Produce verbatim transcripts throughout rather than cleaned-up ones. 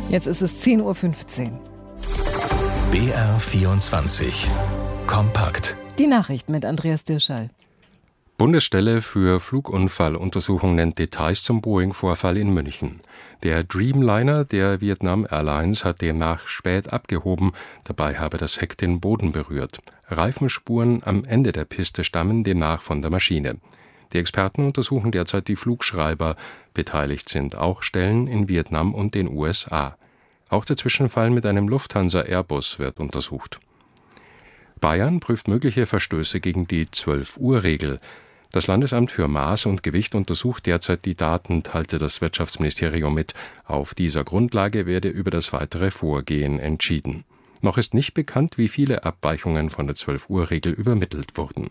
Jetzt ist es zehn Uhr fünfzehn. B R vierundzwanzig. Kompakt. Die Nachrichten mit Andreas Dirschall. Bundesstelle für Flugunfalluntersuchung nennt Details zum Boeing-Vorfall in München. Der Dreamliner der Vietnam Airlines hat demnach spät abgehoben, dabei habe das Heck den Boden berührt. Reifenspuren am Ende der Piste stammen demnach von der Maschine. Die Experten untersuchen derzeit die Flugschreiber. Beteiligt sind auch Stellen in Vietnam und den U S A. Auch der Zwischenfall mit einem Lufthansa-Airbus wird untersucht. Bayern prüft mögliche Verstöße gegen die zwölf-Uhr-Regel. Das Landesamt für Maß und Gewicht untersucht derzeit die Daten, teilte das Wirtschaftsministerium mit. Auf dieser Grundlage werde über das weitere Vorgehen entschieden. Noch ist nicht bekannt, wie viele Abweichungen von der zwölf-Uhr-Regel übermittelt wurden.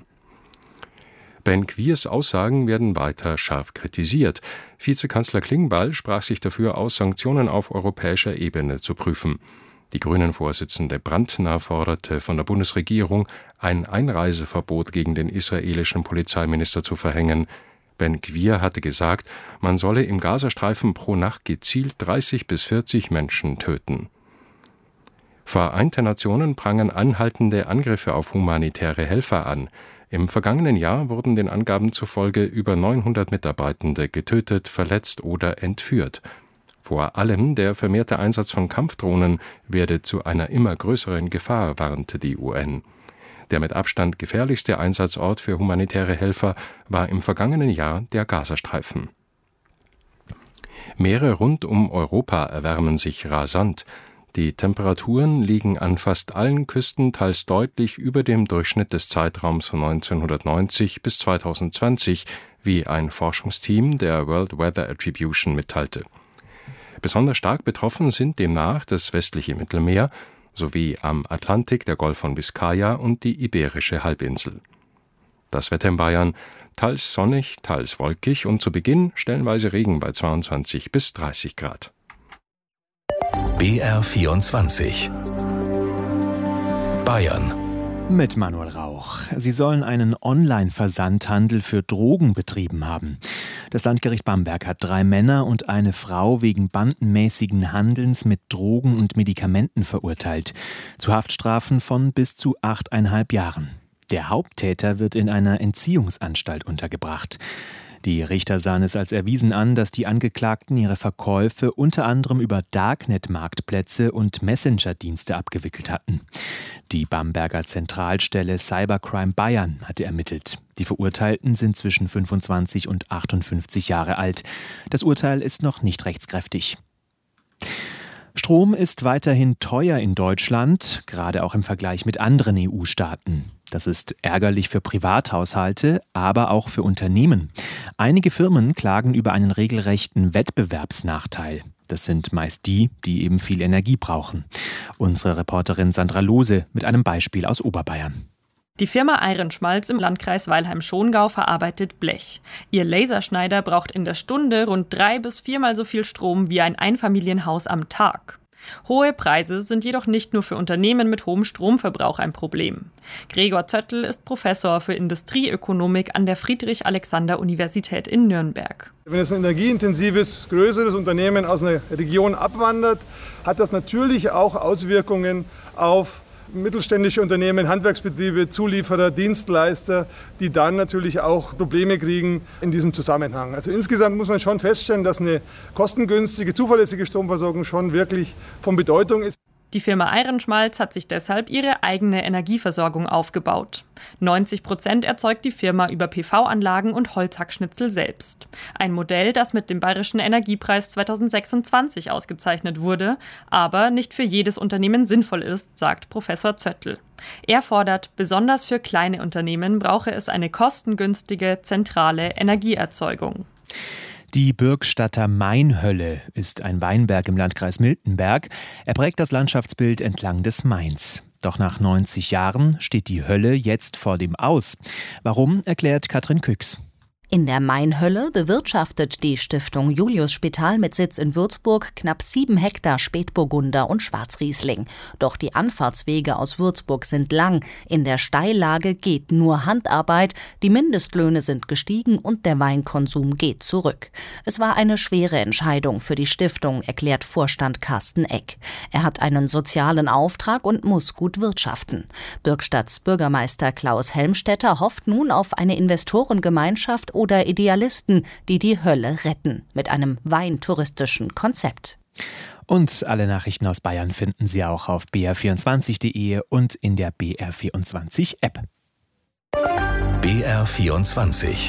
Ben Gvirs Aussagen werden weiter scharf kritisiert. Vizekanzler Klingbeil sprach sich dafür aus, Sanktionen auf europäischer Ebene zu prüfen. Die Grünen-Vorsitzende Brandner forderte von der Bundesregierung, ein Einreiseverbot gegen den israelischen Polizeiminister zu verhängen. Ben Gvir hatte gesagt, man solle im Gazastreifen pro Nacht gezielt dreißig bis vierzig Menschen töten. Vereinte Nationen prangern anhaltende Angriffe auf humanitäre Helfer an. Im vergangenen Jahr wurden den Angaben zufolge über neunhundert Mitarbeitende getötet, verletzt oder entführt. Vor allem der vermehrte Einsatz von Kampfdrohnen werde zu einer immer größeren Gefahr, warnte die U N. Der mit Abstand gefährlichste Einsatzort für humanitäre Helfer war im vergangenen Jahr der Gazastreifen. Meere rund um Europa erwärmen sich rasant. Die Temperaturen liegen an fast allen Küsten teils deutlich über dem Durchschnitt des Zeitraums von neunzehnhundertneunzig bis zweitausendzwanzig, wie ein Forschungsteam der World Weather Attribution mitteilte. Besonders stark betroffen sind demnach das westliche Mittelmeer sowie am Atlantik der Golf von Biskaya und die Iberische Halbinsel. Das Wetter in Bayern: teils sonnig, teils wolkig und zu Beginn stellenweise Regen bei zweiundzwanzig bis dreißig Grad. B R vierundzwanzig. Bayern. Mit Manuel Rauch. Sie sollen einen Online-Versandhandel für Drogen betrieben haben. Das Landgericht Bamberg hat drei Männer und eine Frau wegen bandenmäßigen Handelns mit Drogen und Medikamenten verurteilt. Zu Haftstrafen von bis zu achteinhalb Jahren. Der Haupttäter wird in einer Entziehungsanstalt untergebracht. Die Richter sahen es als erwiesen an, dass die Angeklagten ihre Verkäufe unter anderem über Darknet-Marktplätze und Messenger-Dienste abgewickelt hatten. Die Bamberger Zentralstelle Cybercrime Bayern hatte ermittelt. Die Verurteilten sind zwischen fünfundzwanzig und achtundfünfzig Jahre alt. Das Urteil ist noch nicht rechtskräftig. Strom ist weiterhin teuer in Deutschland, gerade auch im Vergleich mit anderen E U-Staaten. Das ist ärgerlich für Privathaushalte, aber auch für Unternehmen. Einige Firmen klagen über einen regelrechten Wettbewerbsnachteil. Das sind meist die, die eben viel Energie brauchen. Unsere Reporterin Sandra Lohse mit einem Beispiel aus Oberbayern. Die Firma Eirenschmalz im Landkreis Weilheim-Schongau verarbeitet Blech. Ihr Laserschneider braucht in der Stunde rund drei bis viermal so viel Strom wie ein Einfamilienhaus am Tag. Hohe Preise sind jedoch nicht nur für Unternehmen mit hohem Stromverbrauch ein Problem. Gregor Zöttl ist Professor für Industrieökonomik an der Friedrich-Alexander-Universität in Nürnberg. Wenn es ein energieintensives, größeres Unternehmen aus einer Region abwandert, hat das natürlich auch Auswirkungen auf mittelständische Unternehmen, Handwerksbetriebe, Zulieferer, Dienstleister, die dann natürlich auch Probleme kriegen in diesem Zusammenhang. Also insgesamt muss man schon feststellen, dass eine kostengünstige, zuverlässige Stromversorgung schon wirklich von Bedeutung ist. Die Firma Eirenschmalz hat sich deshalb ihre eigene Energieversorgung aufgebaut. neunzig Prozent erzeugt die Firma über P V-Anlagen und Holzhackschnitzel selbst. Ein Modell, das mit dem Bayerischen Energiepreis zweitausendsechsundzwanzig ausgezeichnet wurde, aber nicht für jedes Unternehmen sinnvoll ist, sagt Professor Zöttl. Er fordert, besonders für kleine Unternehmen brauche es eine kostengünstige, zentrale Energieerzeugung. Die Bürgstatter Mainhölle ist ein Weinberg im Landkreis Miltenberg. Er prägt das Landschaftsbild entlang des Mains. Doch nach neunzig Jahren steht die Hölle jetzt vor dem Aus. Warum, erklärt Katrin Küchs. In der Mainhölle bewirtschaftet die Stiftung Julius Spital mit Sitz in Würzburg knapp sieben Hektar Spätburgunder und Schwarzriesling. Doch die Anfahrtswege aus Würzburg sind lang. In der Steillage geht nur Handarbeit, die Mindestlöhne sind gestiegen und der Weinkonsum geht zurück. Es war eine schwere Entscheidung für die Stiftung, erklärt Vorstand Carsten Eck. Er hat einen sozialen Auftrag und muss gut wirtschaften. Bürgstadts Bürgermeister Klaus Helmstetter hofft nun auf eine Investorengemeinschaft oder Idealisten, die die Hölle retten, mit einem weintouristischen Konzept. Und alle Nachrichten aus Bayern finden Sie auch auf b r vierundzwanzig punkt de und in der B R vierundzwanzig App. B R vierundzwanzig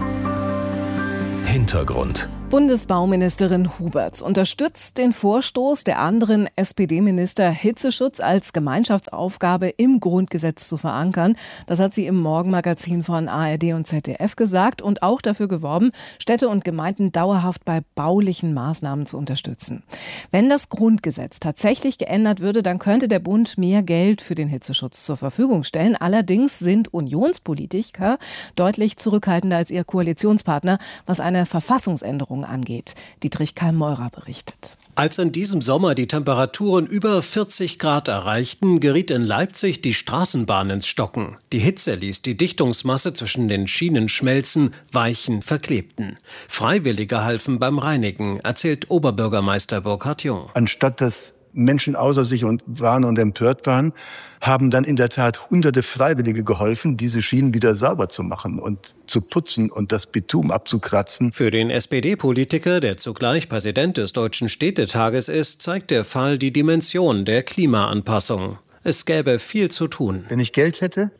Hintergrund. Bundesbauministerin Huberts unterstützt den Vorstoß der anderen S P D-Minister, Hitzeschutz als Gemeinschaftsaufgabe im Grundgesetz zu verankern. Das hat sie im Morgenmagazin von A R D und Z D F gesagt und auch dafür geworben, Städte und Gemeinden dauerhaft bei baulichen Maßnahmen zu unterstützen. Wenn das Grundgesetz tatsächlich geändert würde, dann könnte der Bund mehr Geld für den Hitzeschutz zur Verfügung stellen. Allerdings sind Unionspolitiker deutlich zurückhaltender als ihr Koalitionspartner, was eine Verfassungsänderung angeht. Dietrich Keim-Meurer berichtet. Als in diesem Sommer die Temperaturen über vierzig Grad erreichten, geriet in Leipzig die Straßenbahn ins Stocken. Die Hitze ließ die Dichtungsmasse zwischen den Schienen schmelzen, Weichen verklebten. Freiwillige halfen beim Reinigen, erzählt Oberbürgermeister Burkhard Jung. Anstatt dass Menschen außer sich und waren und empört waren, haben dann in der Tat hunderte Freiwillige geholfen, diese Schienen wieder sauber zu machen und zu putzen und das Bitumen abzukratzen. Für den S P D-Politiker, der zugleich Präsident des Deutschen Städtetages ist, zeigt der Fall die Dimension der Klimaanpassung. Es gäbe viel zu tun. Wenn ich Geld hätte,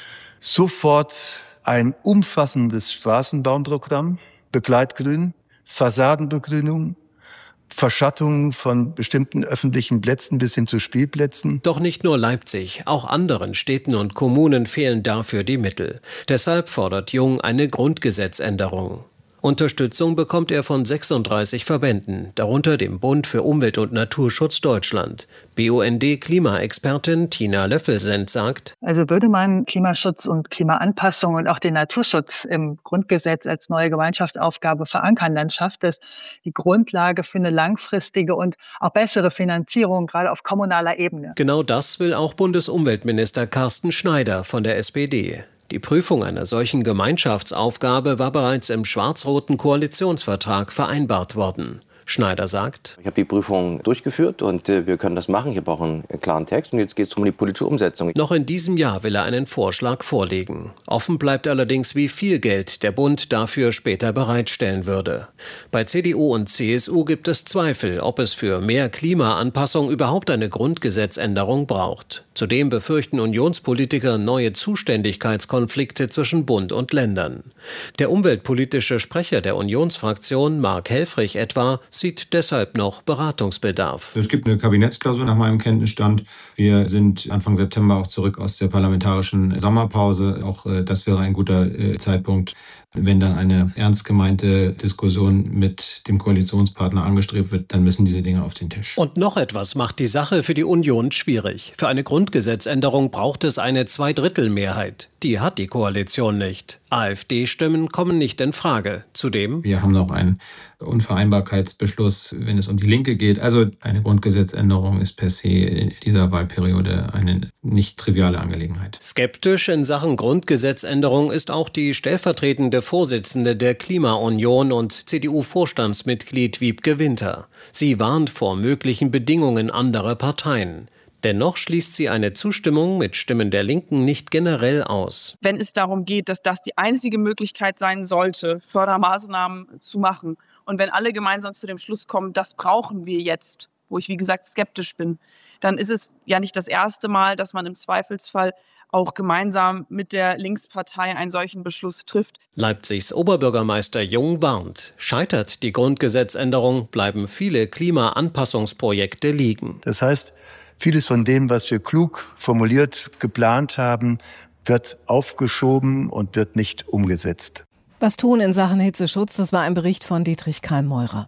sofort ein umfassendes Straßenbauprogramm, Begleitgrün, Fassadenbegrünung, Verschattung von bestimmten öffentlichen Plätzen bis hin zu Spielplätzen. Doch nicht nur Leipzig, auch anderen Städten und Kommunen fehlen dafür die Mittel. Deshalb fordert Jung eine Grundgesetzänderung. Unterstützung bekommt er von sechsunddreißig Verbänden, darunter dem Bund für Umwelt- und Naturschutz Deutschland. B U N D-Klimaexpertin Tina Löffelsend sagt: Also würde man Klimaschutz und Klimaanpassung und auch den Naturschutz im Grundgesetz als neue Gemeinschaftsaufgabe verankern, dann schafft es die Grundlage für eine langfristige und auch bessere Finanzierung, gerade auf kommunaler Ebene. Genau das will auch Bundesumweltminister Carsten Schneider von der S P D. Die Prüfung einer solchen Gemeinschaftsaufgabe war bereits im schwarz-roten Koalitionsvertrag vereinbart worden. Schneider sagt: Ich habe die Prüfung durchgeführt und äh, wir können das machen. Ich habe auch einen klaren Text und jetzt geht es um die politische Umsetzung. Noch in diesem Jahr will er einen Vorschlag vorlegen. Offen bleibt allerdings, wie viel Geld der Bund dafür später bereitstellen würde. Bei C D U und C S U gibt es Zweifel, ob es für mehr Klimaanpassung überhaupt eine Grundgesetzänderung braucht. Zudem befürchten Unionspolitiker neue Zuständigkeitskonflikte zwischen Bund und Ländern. Der umweltpolitische Sprecher der Unionsfraktion, Mark Helfrich etwa, sieht deshalb noch Beratungsbedarf. Es gibt eine Kabinettsklausur nach meinem Kenntnisstand. Wir sind Anfang September auch zurück aus der parlamentarischen Sommerpause. Auch äh, das wäre ein guter äh, Zeitpunkt, wenn dann eine ernst gemeinte Diskussion mit dem Koalitionspartner angestrebt wird, dann müssen diese Dinge auf den Tisch. Und noch etwas macht die Sache für die Union schwierig. Für eine Grundgesetzänderung braucht es eine Zweidrittelmehrheit. Die hat die Koalition nicht. AfD-Stimmen kommen nicht in Frage. Zudem: Wir haben noch einen Unvereinbarkeitsbeschluss, wenn es um die Linke geht. Also eine Grundgesetzänderung ist per se in dieser Wahlperiode eine nicht triviale Angelegenheit. Skeptisch in Sachen Grundgesetzänderung ist auch die stellvertretende Vorsitzende der Klimaunion und C D U-Vorstandsmitglied Wiebke Winter. Sie warnt vor möglichen Bedingungen anderer Parteien. Dennoch schließt sie eine Zustimmung mit Stimmen der Linken nicht generell aus. Wenn es darum geht, dass das die einzige Möglichkeit sein sollte, Fördermaßnahmen zu machen, und wenn alle gemeinsam zu dem Schluss kommen, das brauchen wir jetzt, wo ich wie gesagt skeptisch bin, dann ist es ja nicht das erste Mal, dass man im Zweifelsfall auch gemeinsam mit der Linkspartei einen solchen Beschluss trifft. Leipzigs Oberbürgermeister Jung warnt: Scheitert die Grundgesetzänderung, bleiben viele Klimaanpassungsprojekte liegen. Das heißt, vieles von dem, was wir klug formuliert, geplant haben, wird aufgeschoben und wird nicht umgesetzt. Was tun in Sachen Hitzeschutz? Das war ein Bericht von Dietrich Keim-Meurer.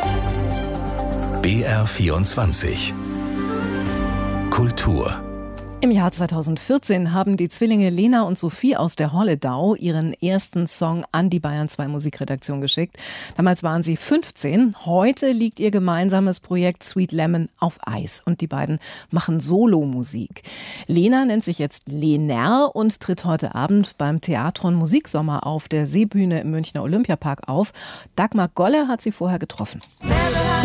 B R vierundzwanzig Kultur. Im Jahr zweitausendvierzehn haben die Zwillinge Lena und Sophie aus der Holledau ihren ersten Song an die Bayern zwei Musikredaktion geschickt. Damals waren sie fünfzehn. Heute liegt ihr gemeinsames Projekt Sweet Lemon auf Eis und die beiden machen Solomusik. Lena nennt sich jetzt Lener und tritt heute Abend beim Theatron Musiksommer auf der Seebühne im Münchner Olympiapark auf. Dagmar Golle hat sie vorher getroffen. Never